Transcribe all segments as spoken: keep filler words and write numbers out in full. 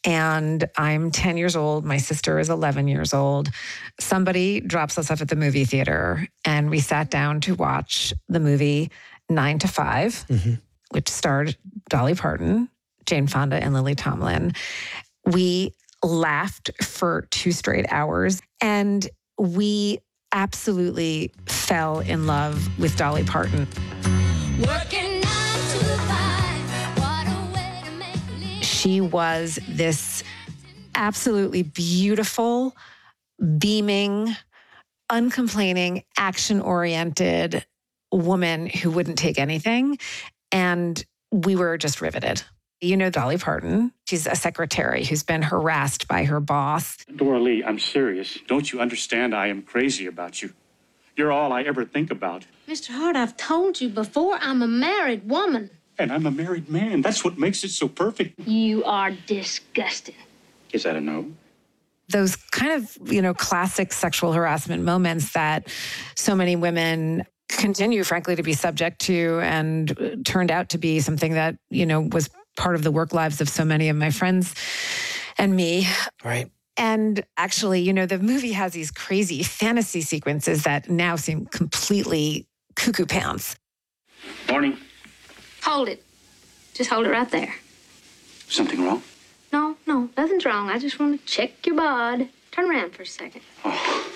and I'm ten years old. My sister is eleven years old. Somebody drops us off at the movie theater, and we sat down to watch the movie Nine to Five, mm-hmm. which starred Dolly Parton, Jane Fonda, and Lily Tomlin. We laughed for two straight hours, and we absolutely fell in love with Dolly Parton. Working nine to five, what a way to make a living. She was this absolutely beautiful, beaming, uncomplaining, action-oriented woman who wouldn't take anything. And we were just riveted. You know Dolly Parton. She's a secretary who's been harassed by her boss. Dora Lee, I'm serious. Don't you understand I am crazy about you? You're all I ever think about. Mister Hart, I've told you before, I'm a married woman. And I'm a married man. That's what makes it so perfect. You are disgusting. Is that a no? Those kind of, you know, classic sexual harassment moments that so many women continue, frankly, to be subject to, and turned out to be something that, you know, was part of the work lives of so many of my friends and me. Right. And actually, you know, the movie has these crazy fantasy sequences that now seem completely cuckoo pants. Morning. Hold it. Just hold it right there. Something wrong? No, no, nothing's wrong. I just want to check your bod. Turn around for a second. Oh.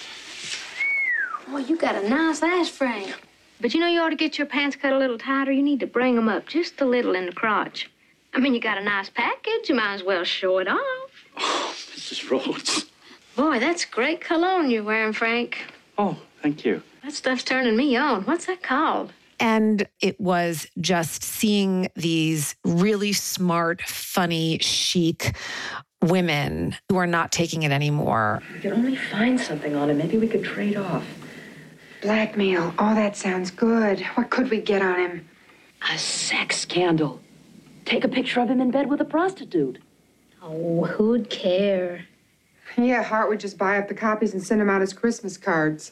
Boy, you got a nice ass frame. But you know you ought to get your pants cut a little tighter. You need to bring them up just a little in the crotch. I mean, you got a nice package. You might as well show it off. Oh, Missus Rhodes. Boy, that's great cologne you're wearing, Frank. Oh, thank you. That stuff's turning me on. What's that called? And it was just seeing these really smart, funny, chic women who are not taking it anymore. If we could only find something on him, maybe we could trade off. Blackmail. Oh, that sounds good. What could we get on him? A sex scandal. Take a picture of him in bed with a prostitute. Oh, who'd care? Yeah, Hart would just buy up the copies and send them out as Christmas cards.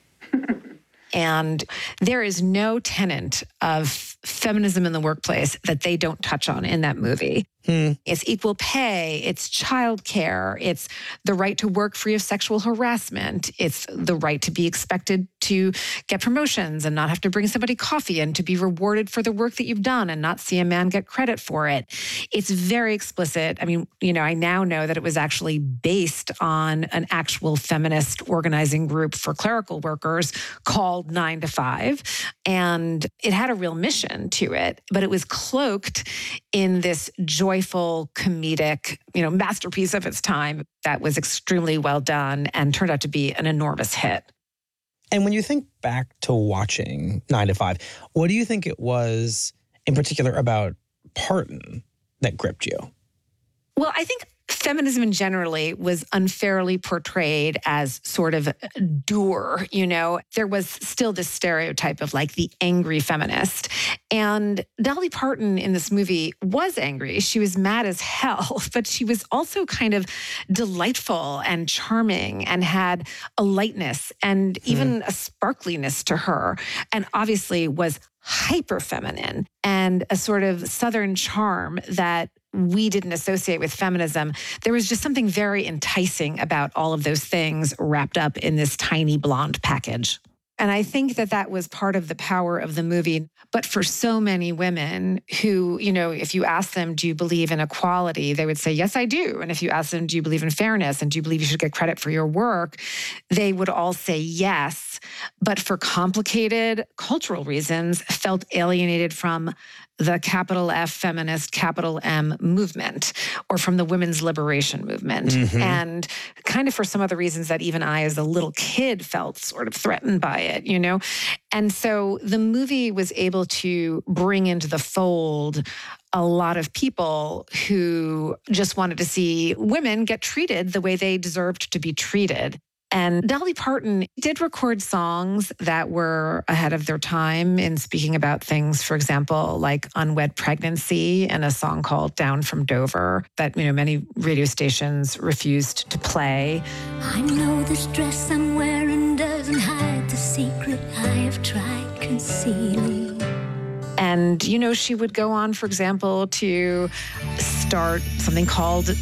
And there is no tenet of feminism in the workplace that they don't touch on in that movie. Hmm. It's equal pay, it's childcare, it's the right to work free of sexual harassment, it's the right to be expected to get promotions and not have to bring somebody coffee and to be rewarded for the work that you've done and not see a man get credit for it. It's very explicit. I mean, you know, I now know that it was actually based on an actual feminist organizing group for clerical workers called Nine to Five. And it had a real mission to it, but it was cloaked in this joyful, comedic, you know, masterpiece of its time that was extremely well done and turned out to be an enormous hit. And when you think back to watching Nine to Five, what do you think it was in particular about Parton that gripped you? Well, I think feminism generally was unfairly portrayed as sort of dour, you know. There was still this stereotype of like the angry feminist. And Dolly Parton in this movie was angry. She was mad as hell, but she was also kind of delightful and charming and had a lightness and even mm. a sparkliness to her. And obviously was hyper feminine and a sort of Southern charm that we didn't associate with feminism. There was just something very enticing about all of those things wrapped up in this tiny blonde package. And I think that that was part of the power of the movie. But for so many women who, you know, if you ask them, do you believe in equality? They would say, yes, I do. And if you ask them, do you believe in fairness? And do you believe you should get credit for your work? They would all say yes. But for complicated cultural reasons, felt alienated from the capital F feminist, capital M movement, or from the women's liberation movement. Mm-hmm. And kind of for some of the reasons that even I, as a little kid, felt sort of threatened by it, you know? And so the movie was able to bring into the fold a lot of people who just wanted to see women get treated the way they deserved to be treated. And Dolly Parton did record songs that were ahead of their time in speaking about things, for example, like unwed pregnancy and a song called Down from Dover that, you know, many radio stations refused to play. I know this dress I'm wearing doesn't hide the secret I have tried concealing. And, you know, she would go on, for example, to start something called